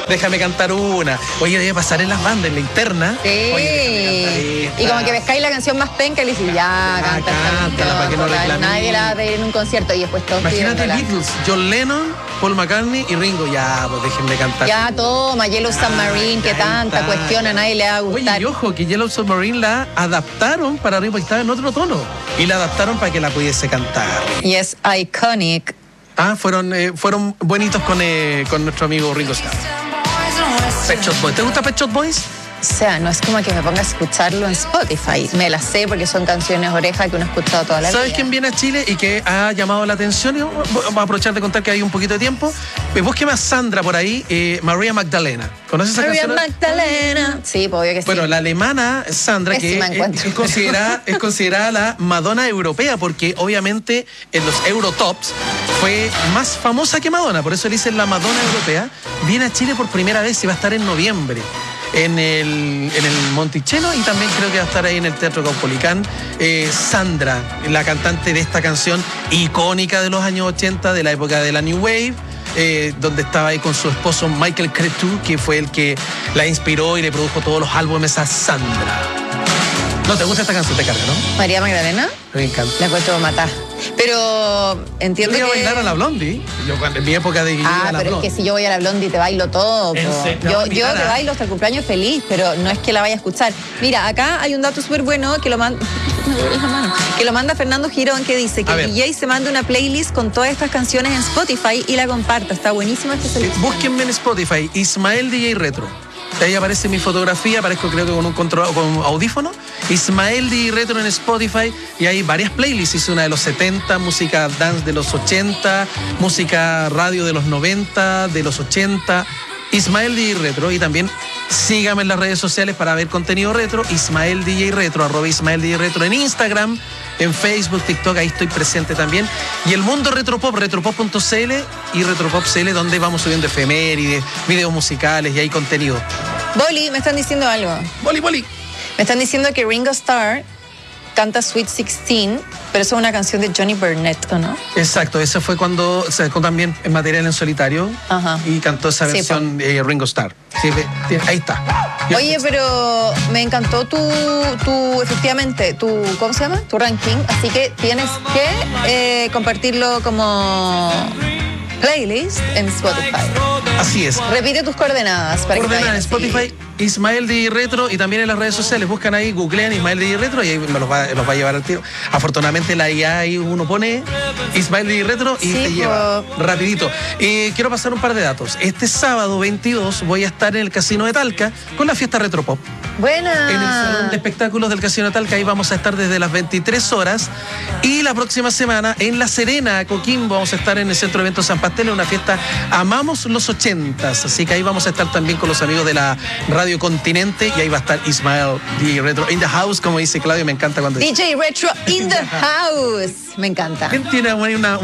Déjame cantar una. Oye, debe pasar en las bandas, en la interna. Sí. Oye, y como que pescáis la canción más penca y le dices, cántala para que no reclamen. Nadie la va a pedir en un concierto y después todos Imagínate pidiéndola. Beatles, John Lennon, Paul McCartney y Ringo. Ya, pues déjenme cantar. Ya toma, Yellow Submarine, que tanta cuestión, a nadie le va a gustar. Oye, y ojo, que Yellow Submarine la adaptaron para Ringo, porque estaba en otro tono. Y la adaptaron para que la pudiese cantar. Y es iconic. Fueron buenitos con nuestro amigo Ringo Starr. Pet Shop Boys. ¿Te gusta Pet Shop Boys? O sea, no es como que me ponga a escucharlo en Spotify. Me las sé porque son canciones oreja que uno ha escuchado toda la vida. ¿Sabes quién viene a Chile y que ha llamado la atención? Y vamos a aprovechar de contar que hay un poquito de tiempo. Búsqueme a Sandra por ahí, María Magdalena. ¿Conoces esa canción? María Magdalena. Sí, pues obvio que sí. Bueno, la alemana Sandra, que es considerada la Madonna europea, porque obviamente en los Eurotops fue más famosa que Madonna, por eso le dicen la Madonna europea. Viene a Chile por primera vez y va a estar en noviembre. En el Monticello y también creo que va a estar ahí en el Teatro Caupolicán. Sandra, la cantante de esta canción icónica de los años 80, de la época de la New Wave, donde estaba ahí con su esposo Michael Cretu, que fue el que la inspiró y le produjo todos los álbumes a Sandra. ¿No te gusta esta canción? Te carga, ¿no? María Magdalena. Me encanta. La encuentro matar. Pero entiendo yo que... bailar a la Blondie. Yo cuando en mi época de pero Blondie. Es que si yo voy a la Blondie te bailo todo. Yo te bailo hasta el cumpleaños feliz, pero no es que la vaya a escuchar. Mira, acá hay un dato súper bueno que lo manda Fernando Girón, que dice que el DJ se manda una playlist con todas estas canciones en Spotify y la comparta. Está buenísimo este selección. Búsquenme en Spotify, Ismael DJ Retro. Ahí aparece mi fotografía, aparezco creo que con un audífono. Ismael DJ Retro en Spotify y hay varias playlists. Hice una de los 70, música dance de los 80, música radio de los 90, de los 80. Ismael DJ Retro, y también sígame en las redes sociales para ver contenido retro. Ismael DJ Retro, @Ismael DJ Retro en Instagram, en Facebook, TikTok, ahí estoy presente también. Y el mundo retropop, retropop.cl y retropop.cl, donde vamos subiendo efemérides, videos musicales y hay contenido. Boli, me están diciendo algo. Boli. Me están diciendo que Ringo Starr canta Sweet 16, pero eso es una canción de Johnny Burnett, ¿o no? Exacto, ese fue cuando se sacó también en material en solitario. Ajá. Y cantó esa versión Ringo Starr. Sí, ahí está. Oye, pero me encantó efectivamente, ¿cómo se llama? Tu ranking, así que tienes que compartirlo como playlist en Spotify. Así es. Repite tus coordenadas para que vayan en Spotify, Ismael DJ Retro, y también en las redes sociales. Buscan ahí, googlean Ismael DJ Retro y ahí los va a llevar al tiro. Afortunadamente la IA ahí uno pone Ismael DJ Retro y te lleva rapidito. Quiero pasar un par de datos. Este sábado 22 voy a estar en el Casino de Talca con la fiesta Retropop. Buena. En el Salón de Espectáculos del Casino de Talca, ahí vamos a estar desde las 23 horas. Y la próxima semana en La Serena, Coquimbo, vamos a estar en el Centro de Eventos San Pastel, en una fiesta Amamos los 80s. Así que ahí vamos a estar también con los amigos de la Radio Continente, y ahí va a estar Ismael DJ Retro in the house, como dice Claudio. Me encanta cuando dice DJ Retro in the house. Me encanta. ¿Quién tiene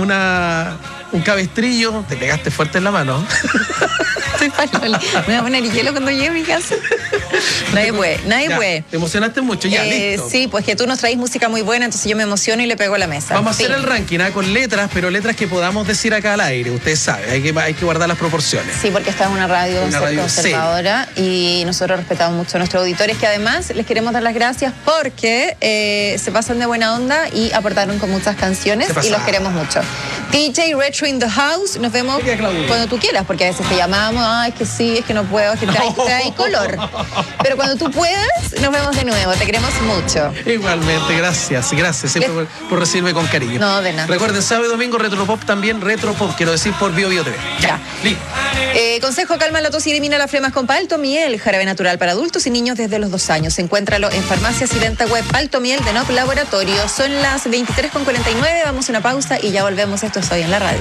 un cabestrillo? Te pegaste fuerte en la mano. Soy palola. Me voy a poner hielo cuando llegue a mi casa. Nadie puede. Te emocionaste mucho, ya, listo. Sí, pues que tú nos traes música muy buena, entonces yo me emociono y le pego a la mesa. Vamos a hacer el ranking con letras, pero letras que podamos decir acá al aire. Ustedes saben, hay que guardar las proporciones. Sí, porque esta es una radio conservadora y nosotros respetamos mucho a nuestros auditores, que además les queremos dar las gracias porque se pasan de buena onda y aportaron con muchas canciones y los queremos mucho. DJ Retro in the house, nos vemos cuando tú quieras, porque a veces te llamamos, es que sí, es que no puedo, es que trae color. Pero cuando tú puedas, nos vemos de nuevo, te queremos mucho. Igualmente, gracias siempre por recibirme con cariño. No, de nada. Recuerden, sábado y domingo Retropop, también Retropop, quiero decir, por Bio TV. Ya. Listo. Consejo: calma la tos y elimina las flemas con Paltomiel, jarabe natural para adultos y niños desde los 2 años. Encuéntralo en farmacias y venta web. Paltomiel de NOP Laboratorio. Son las 23:49, vamos a una pausa y ya volvemos. Esto es Hoy en la Radio.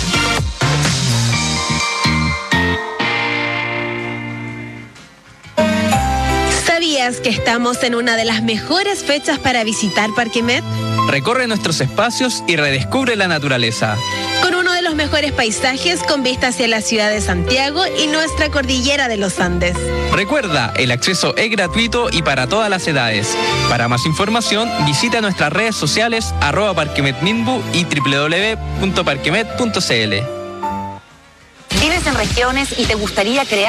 ¿Sabías que estamos en una de las mejores fechas para visitar Parque Met? Recorre nuestros espacios y redescubre la naturaleza. Con uno de los mejores paisajes con vista hacia la ciudad de Santiago y nuestra cordillera de los Andes. Recuerda, el acceso es gratuito y para todas las edades. Para más información, visita nuestras redes sociales @parquemetminbu y www.parquemet.cl. ¿Vives en regiones y te gustaría crear